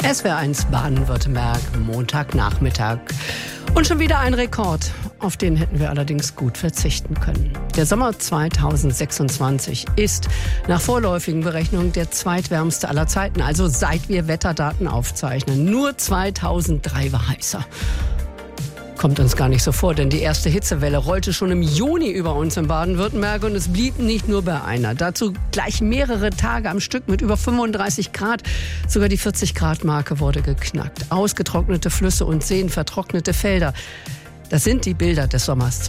SWR1 Baden-Württemberg, Montagnachmittag. Und schon wieder ein Rekord, auf den hätten wir allerdings gut verzichten können. Der Sommer 2026 ist nach vorläufigen Berechnungen der zweitwärmste aller Zeiten, also seit wir Wetterdaten aufzeichnen. Nur 2003 war heißer. Kommt uns gar nicht so vor, denn die erste Hitzewelle rollte schon im Juni über uns in Baden-Württemberg und es blieb nicht nur bei einer. Dazu gleich mehrere Tage am Stück mit über 35 Grad. Sogar die 40-Grad-Marke wurde geknackt. Ausgetrocknete Flüsse und Seen, vertrocknete Felder. Das sind die Bilder des Sommers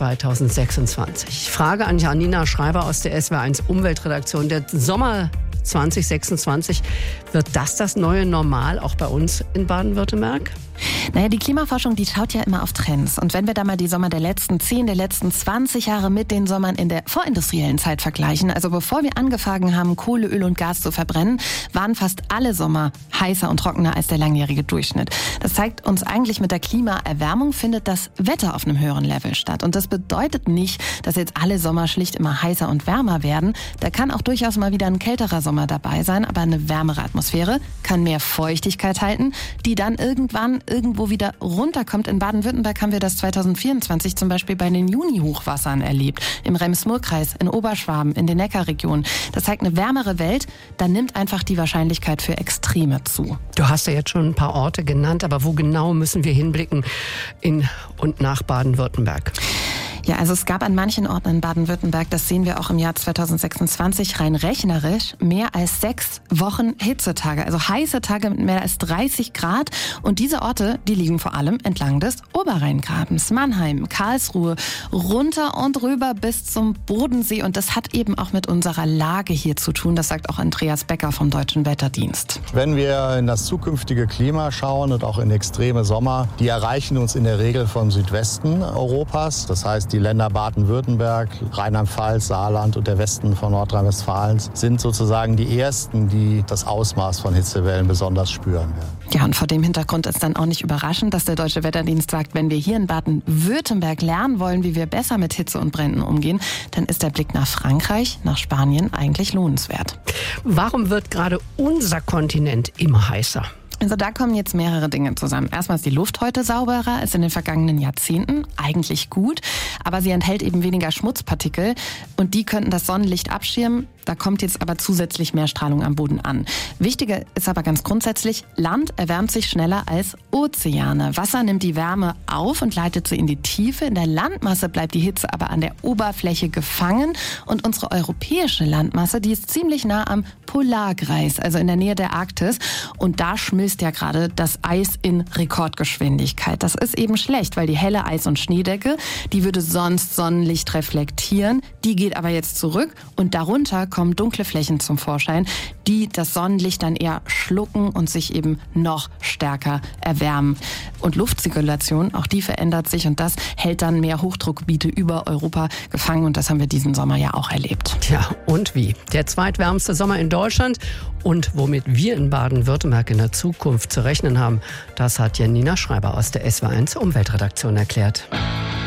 2026. Frage an Janina Schreiber aus der SWR1 Umweltredaktion. Der Sommer 2026, wird das neue Normal auch bei uns in Baden-Württemberg? Naja, die Klimaforschung, die schaut ja immer auf Trends. Und wenn wir da mal die Sommer der letzten 10, der letzten 20 Jahre mit den Sommern in der vorindustriellen Zeit vergleichen, also bevor wir angefangen haben, Kohle, Öl und Gas zu verbrennen, waren fast alle Sommer heißer und trockener als der langjährige Durchschnitt. Das zeigt uns eigentlich, mit der Klimaerwärmung findet das Wetter auf einem höheren Level statt. Und das bedeutet nicht, dass jetzt alle Sommer schlicht immer heißer und wärmer werden. Da kann auch durchaus mal wieder ein kälterer Sommer dabei sein, aber eine wärmere Atmosphäre kann mehr Feuchtigkeit halten, die dann irgendwo wieder runterkommt. In Baden-Württemberg haben wir das 2024 zum Beispiel bei den Juni-Hochwassern erlebt. Im Rems-Murr-Kreis, in Oberschwaben, in den Neckarregionen. Das zeigt eine wärmere Welt, dann nimmt einfach die Wahrscheinlichkeit für Extreme zu. Du hast ja jetzt schon ein paar Orte genannt, aber wo genau müssen wir hinblicken in und nach Baden-Württemberg? Ja, also es gab an manchen Orten in Baden-Württemberg, das sehen wir auch im Jahr 2026 rein rechnerisch, mehr als 6 Wochen Hitzetage, also heiße Tage mit mehr als 30 Grad. Und diese Orte, die liegen vor allem entlang des Oberrheingrabens, Mannheim, Karlsruhe, runter und rüber bis zum Bodensee. Und das hat eben auch mit unserer Lage hier zu tun, das sagt auch Andreas Becker vom Deutschen Wetterdienst. Wenn wir in das zukünftige Klima schauen und auch in extreme Sommer, die erreichen uns in der Regel vom Südwesten Europas, das heißt die Länder Baden-Württemberg, Rheinland-Pfalz, Saarland und der Westen von Nordrhein-Westfalen sind sozusagen die ersten, die das Ausmaß von Hitzewellen besonders spüren werden. Ja, und vor dem Hintergrund ist dann auch nicht überraschend, dass der Deutsche Wetterdienst sagt, wenn wir hier in Baden-Württemberg lernen wollen, wie wir besser mit Hitze und Bränden umgehen, dann ist der Blick nach Frankreich, nach Spanien eigentlich lohnenswert. Warum wird gerade unser Kontinent immer heißer? Also da kommen jetzt mehrere Dinge zusammen. Erstmal ist die Luft heute sauberer als in den vergangenen Jahrzehnten. Eigentlich gut, aber sie enthält eben weniger Schmutzpartikel und die könnten das Sonnenlicht abschirmen. Da kommt jetzt aber zusätzlich mehr Strahlung am Boden an. Wichtiger ist aber ganz grundsätzlich, Land erwärmt sich schneller als Ozeane. Wasser nimmt die Wärme auf und leitet sie in die Tiefe. In der Landmasse bleibt die Hitze aber an der Oberfläche gefangen. Und unsere europäische Landmasse, die ist ziemlich nah am Polarkreis, also in der Nähe der Arktis. Und da schmilzt ja gerade das Eis in Rekordgeschwindigkeit. Das ist eben schlecht, weil die helle Eis- und Schneedecke, die würde sonst Sonnenlicht reflektieren. Die geht aber jetzt zurück und darunter kommen dunkle Flächen zum Vorschein, die das Sonnenlicht dann eher schlucken und sich eben noch stärker erwärmen. Und Luftzirkulation, auch die verändert sich und das hält dann mehr Hochdruckgebiete über Europa gefangen und das haben wir diesen Sommer ja auch erlebt. Tja, und wie? Der zweitwärmste Sommer in Deutschland und womit wir in Baden-Württemberg in der Zukunft zu rechnen haben, das hat Janina Schreiber aus der SWR1 Umweltredaktion erklärt.